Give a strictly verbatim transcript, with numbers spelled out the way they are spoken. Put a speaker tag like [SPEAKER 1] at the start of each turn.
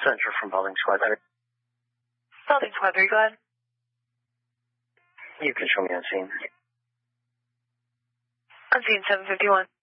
[SPEAKER 1] Center from Balding Squad.
[SPEAKER 2] Balding Squad three, go ahead.
[SPEAKER 1] You can show me on scene.
[SPEAKER 2] On scene seven fifty-one.